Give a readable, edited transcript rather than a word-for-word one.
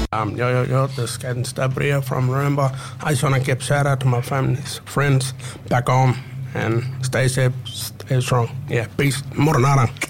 Yo, this is Captain Stabria from Remember. I just want to give shout out to my families, friends back home, and stay safe, stay strong. Yeah, peace. Moranara.